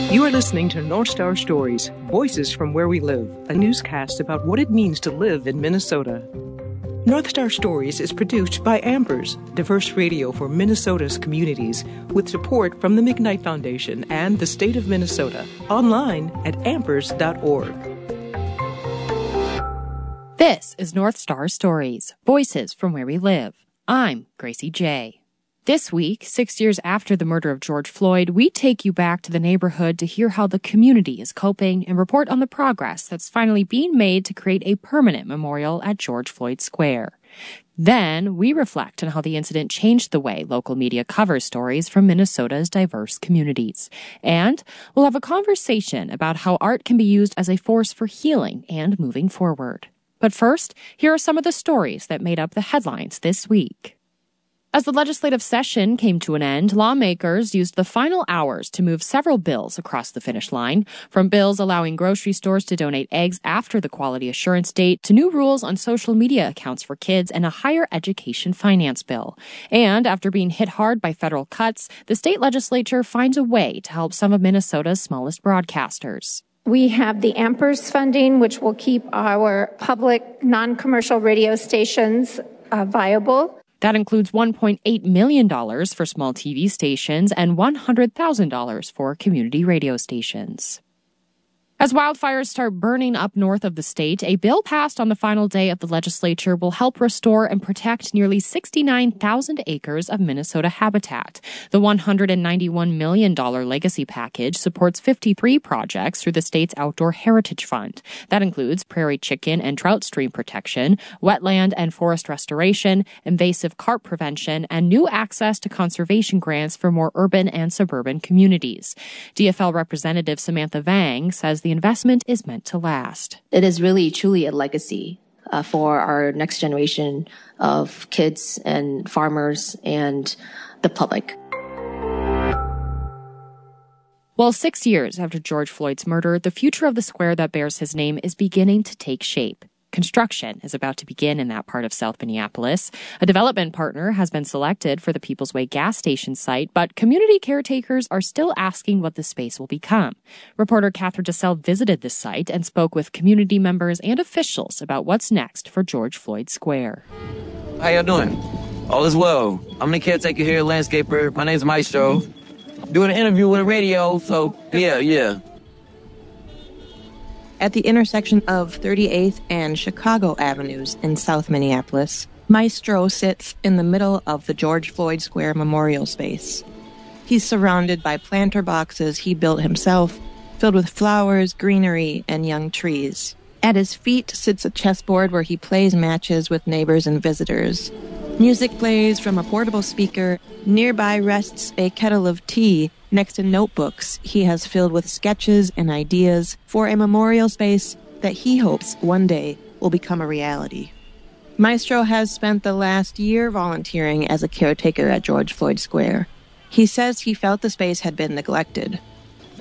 You are listening to North Star Stories, Voices from Where We Live, a newscast about what it means to live in Minnesota. North Star Stories is produced by Ambers, diverse radio for Minnesota's communities, with support from the McKnight Foundation and the state of Minnesota. Online at ambers.org. This is North Star Stories, Voices from Where We Live. I'm Gracie J. This week, 6 years after the murder of George Floyd, we take you back to the neighborhood to hear how the community is coping and report on the progress that's finally being made to create a permanent memorial at George Floyd Square. Then, we reflect on how the incident changed the way local media covers stories from Minnesota's diverse communities. And we'll have a conversation about how art can be used as a force for healing and moving forward. But first, here are some of the stories that made up the headlines this week. As the legislative session came to an end, lawmakers used the final hours to move several bills across the finish line, from bills allowing grocery stores to donate eggs after the quality assurance date to new rules on social media accounts for kids and a higher education finance bill. And after being hit hard by federal cuts, the state legislature finds a way to help some of Minnesota's smallest broadcasters. We have the AMPERS funding, which will keep our public non-commercial radio stations viable. That includes $1.8 million for small TV stations and $100,000 for community radio stations. As wildfires start burning up north of the state, a bill passed on the final day of the legislature will help restore and protect nearly 69,000 acres of Minnesota habitat. The $191 million legacy package supports 53 projects through the state's Outdoor Heritage Fund. That includes prairie chicken and trout stream protection, wetland and forest restoration, invasive carp prevention, and new access to conservation grants for more urban and suburban communities. DFL Representative Samantha Vang says the investment is meant to last. It is really truly a legacy for our next generation of kids and farmers and the public. Well, 6 years after George Floyd's murder, the future of the square that bears his name is beginning to take shape. Construction is about to begin in that part of South Minneapolis. A development partner has been selected for the People's Way gas station site, but community caretakers are still asking what the space will become. Reporter Catherine DeSalle visited the site and spoke with community members and officials about what's next for George Floyd Square. How y'all doing? All is well. I'm the caretaker here, landscaper. My name's Maestro. Doing an interview with a radio, so yeah. At the intersection of 38th and Chicago Avenues in South Minneapolis, Maestro sits in the middle of the George Floyd Square memorial space. He's surrounded by planter boxes he built himself, filled with flowers, greenery, and young trees. At his feet sits a chessboard where he plays matches with neighbors and visitors. Music plays from a portable speaker. Nearby rests a kettle of tea next to notebooks he has filled with sketches and ideas for a memorial space that he hopes one day will become a reality. Maestro has spent the last year volunteering as a caretaker at George Floyd Square. He says he felt the space had been neglected.